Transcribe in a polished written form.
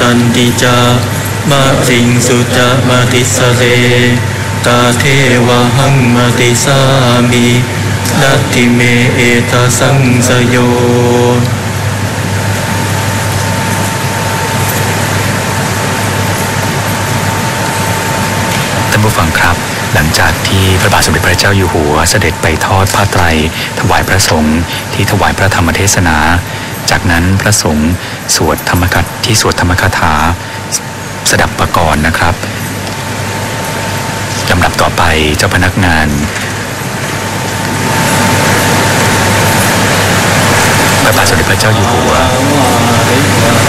ตันติจามะสิงสุจามะติสเลตาเทวะหังมติสามินัตถิเมเอตสังสโยท่านผู้ฟังครับหลังจากที่พระบาทสมเด็จพระเจ้าอยู่หัวเสด็จไปทอดผ้าไตรถวายพระสงฆ์ที่ถวายพระธรรมเทศนาจากนั้นพระสงฆ์สวดธรรมคาถาสดับประกรณ์นะครับลำดับต่อไปเจ้าพนักงานพระบาทสมเด็จพระเจ้าอยู่หัว